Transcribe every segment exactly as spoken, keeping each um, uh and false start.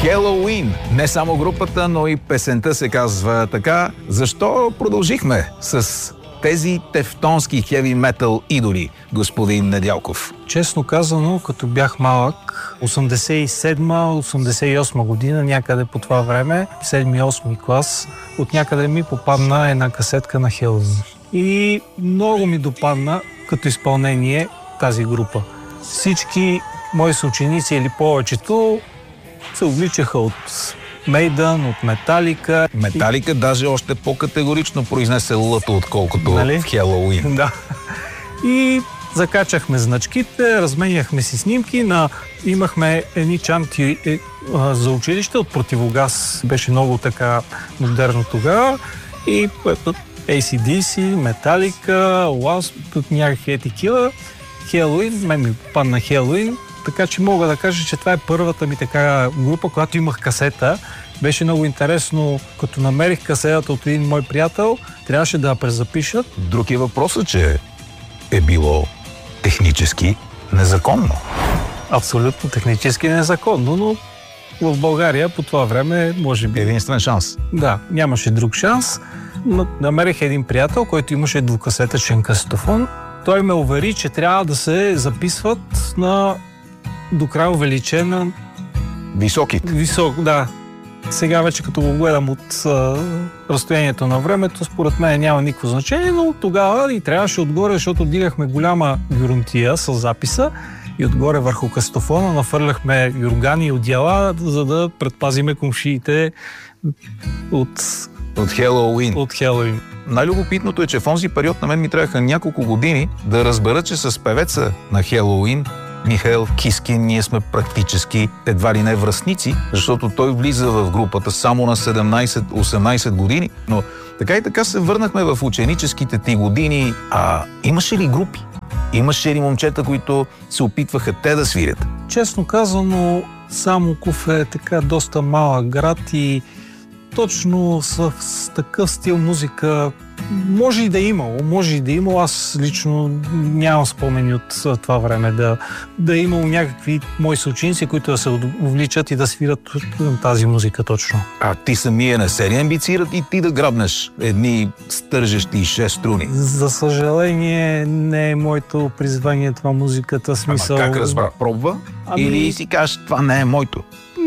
Хелоуин. Не само групата, но и песента се казва така. Защо продължихме с тези тевтонски хеви метал идоли, господин Недялков? Честно казано, като бях малък, осемдесет и седма осемдесет и осма година, някъде по това време, седми-осми клас, от някъде ми попадна една касетка на Хелоуин. И много ми допадна като изпълнение тази група. Всички мои съученици или повечето се увличаха от Мейдън, от Металика. Металика даже още по-категорично произнесе лъто, отколкото нали? В Хелоуин. Да. И закачахме значките, разменяхме си снимки. На... Имахме едни чанти е, а, за училище от противогаз. Беше много така модерно тогава. И Ей Си Ди Си, Металика, Уаз, тут някакви такива. Хелоуин, мен ми попадна Хелоуин. Така че мога да кажа, че това е първата ми така група, когато имах касета. Беше много интересно, като намерих касетата от един мой приятел, трябваше да я презапишат. Друг е въпросът, че е било технически незаконно. Абсолютно технически незаконно, но в България по това време може би... Единствен шанс. Да, нямаше друг шанс. Намерих един приятел, който имаше двукасетъчен касетофон. Той ме увери, че трябва да се записват на до край увеличена... Високите. Висок, да. Сега вече като го гледам от а, разстоянието на времето, според мен няма никакво значение, но тогава и трябваше отгоре, защото дигахме голяма гюрантия с записа и отгоре върху кастофона нафърляхме юргани и одеяла, за да предпазиме комшиите от... От Хелоуин. От Хелоуин. Най-любопитното е, че в онзи период на мен ми трябваха няколко години да разбера, че с певеца на Хелоуин, Михаил Кискин, ние сме практически едва ли не връстници, защото той влиза в групата само на седемнайсет-осемнайсет години, но така и така се върнахме в ученическите ти години. А имаше ли групи? Имаше ли момчета, които се опитваха те да свирят? Честно казано, Самоков е така доста малък град и точно с, с такъв стил музика може и да е имало, може и да е имало. Аз лично нямам спомени от това време да, да е имало някакви мои съученици, които да се увличат и да свират тази музика точно. А ти самия не се ли амбицират и ти да грабнеш едни стържещи шест струни? За съжаление не е моето призвание това музиката. Смисъл... Ама как разбра? Пробва? Ами... Или си кажеш, това не е моето?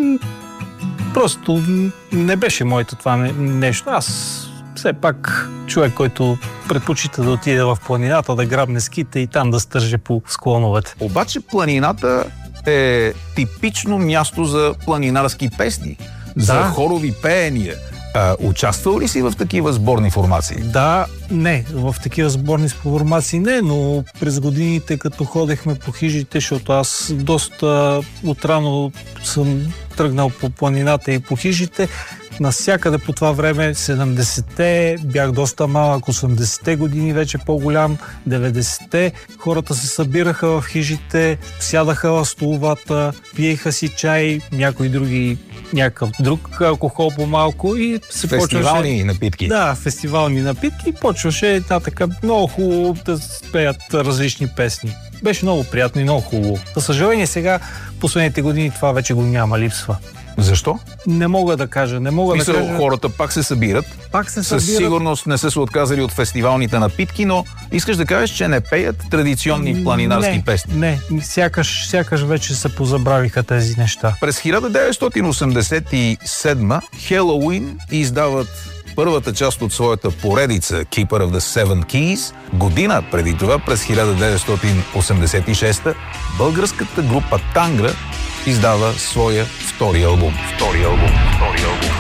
Просто не беше моето това нещо. Аз все пак човек, който предпочита да отиде в планината, да грабне ските и там да стърже по склоновете. Обаче планината е типично място за планинарски песни, да. За хорови пеения. А, участвал ли си в такива сборни формации? Да, не. В такива сборни формации не, но през годините, като ходехме по хижите, защото аз доста отрано съм тръгнал по планината и по хижите, навсякъде по това време, седемдесетте, бях доста малък, осемдесетте години вече по-голям, деветдесетте, хората се събираха в хижите, сядаха в столовата, пиеха си чай, някои други, някакъв друг алкохол по-малко и се фестивални почваше... Фестивални напитки. Да, фестивални напитки и почваше така много хубаво да пеят различни песни. Беше много приятно и много хубаво. За съжаление сега, последните години това вече го няма, липсва. Защо? Не мога да кажа, не мога Мисля, да кажа... хората пак се събират. Пак се със събират. сигурност не са се отказали от фестивалните напитки, но искаш да кажеш, че не пеят традиционни планинарски не, песни. Не, сякаш, сякаш вече се позабравиха тези неща. През хиляда деветстотин осемдесет и седма Хелоуин издават първата част от своята поредица Keeper of the Seven Keys. Година преди това, през хиляда деветстотин осемдесет и шеста, българската група Тангра издава своя втори албум. Втори албум. Втори албум.